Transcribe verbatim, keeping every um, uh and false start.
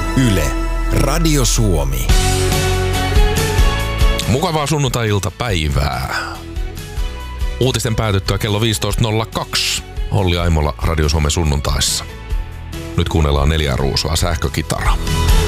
Yle, Radio Suomi. Mukavaa sunnuntai-iltapäivää. Uutisten päätyttyä kello viisitoista nolla kaksi. Olli Aimola Radio Suomen sunnuntaissa. Nyt kuunnellaan Neljä Ruusua sähkökitara.